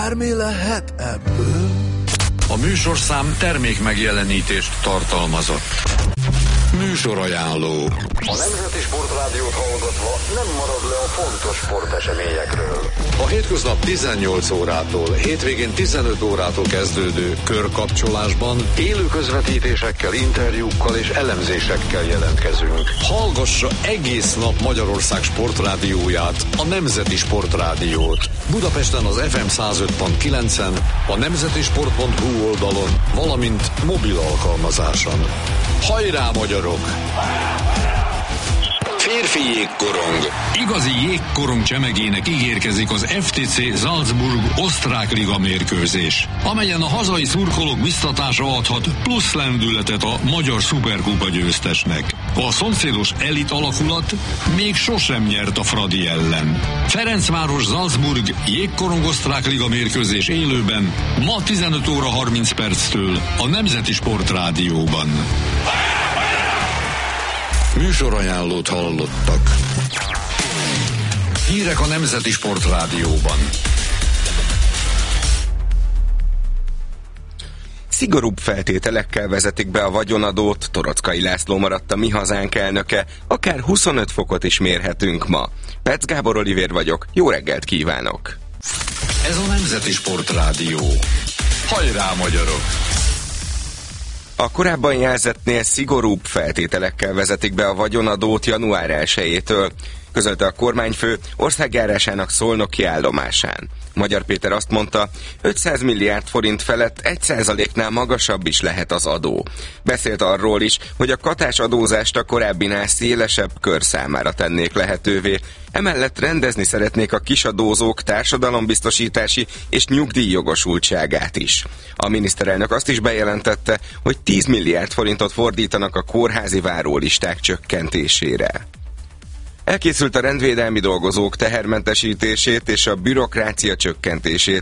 Bármi lehet ebből? A műsorszám termék megjelenítést tartalmazott. Műsorajánló. A Nemzeti Sportrádiót hallgatva nem marad le a fontos sporteseményekről. A hétköznap 18 órától, hétvégén 15 órától kezdődő körkapcsolásban Élő közvetítésekkel, interjúkkal és elemzésekkel jelentkezünk. hallgassa egész nap Magyarország sportrádióját, a Nemzeti Sportrádiót. Budapesten az FM 105.9-en, a nemzetisport.hu oldalon, valamint mobil alkalmazáson. Hajrá, magyarok! Férfi jégkorong. Igazi jégkorong csemegének ígérkezik az FTC Salzburg osztrák liga mérkőzés, amelyen a hazai szurkolók biztatása adhat plusz lendületet a magyar szuperkupa győztesnek. A szomszédos elit alakulat még sosem nyert a Fradi ellen. Ferencváros Salzburg jégkorong osztrák liga mérkőzés élőben ma 15 óra 30 perctől a Nemzeti Sportrádióban. Műsorajánlót hallottak. Hírek a Nemzeti Sportrádióban. Szigorúbb feltételekkel vezetik be a vagyonadót, Torockai László maradt a Mi Hazánk elnöke, akár 25 fokot is mérhetünk ma. Petsz Gábor Olivér vagyok, jó reggelt kívánok! Ez a Nemzeti Sportrádió. Hajrá, magyarok! A korábban jelzettnél szigorúbb feltételekkel vezetik be a vagyonadót január 1-től, közölte a kormányfő országjárásának szolnoki állomásán. Magyar Péter azt mondta, 500 milliárd forint felett 1%-nál magasabb is lehet az adó. Beszélt arról is, hogy a katás adózást a korábbinál szélesebb kör számára tennék lehetővé. Emellett rendezni szeretnék a kisadózók társadalombiztosítási és nyugdíjjogosultságát is. A miniszterelnök azt is bejelentette, hogy 10 milliárd forintot fordítanak a kórházi várólisták csökkentésére. Elkészült a rendvédelmi dolgozók tehermentesítését és a bürokrácia csökkentését